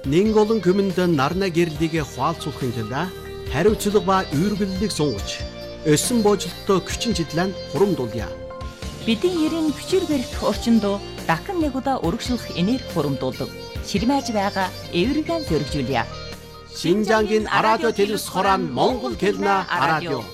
Нэг олон хүмүнд нарна гэрлийг хуалцуулахын тулд хариуцлага ба үүргэллийг сунгаж, өсөн боожлолттой хүчин чиглэн хурамдуулъя. Бидний ерийн хүчээр барих орчинд дахин нэг удаа өргөжлөх энерги хурамдуулдаг. Ширмэж байгаа эвэргэн зөргижүүлье. Шинжангийн радио телевиз хорон Монгол хэлний радио.